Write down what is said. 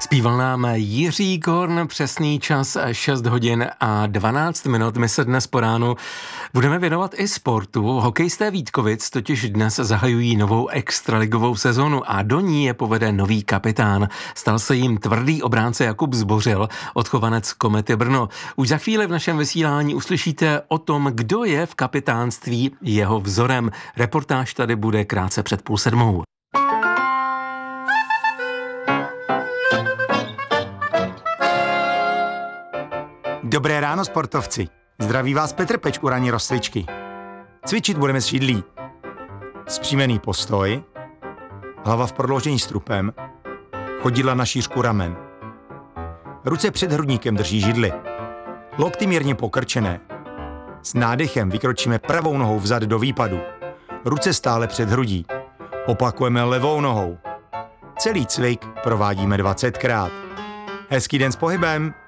Zpíval nám Jiří Korn, přesný čas 6 hodin a 12 minut. My se dnes po ránu budeme věnovat i sportu. Hokejisté Vítkovic totiž dnes zahajují novou extraligovou sezonu a do ní je povede nový kapitán. Stal se jim tvrdý obránce Jakub Zbořil, odchovanec Komety Brno. Už za chvíli v našem vysílání uslyšíte o tom, kdo je v kapitánství jeho vzorem. Reportáž tady bude krátce před 6:30. Dobré ráno, sportovci. Zdraví vás Petr Peč u ranní rozcvičky. Cvičit budeme s židlí. Zpřímený postoj, hlava v prodloužení strupem, chodidla na šířku ramen. Ruce před hrudníkem drží židli. Lokty mírně pokrčené. S nádechem vykročíme pravou nohou vzad do výpadu. Ruce stále před hrudí. Opakujeme levou nohou. Celý cvik provádíme 20krát. Hezký den s pohybem.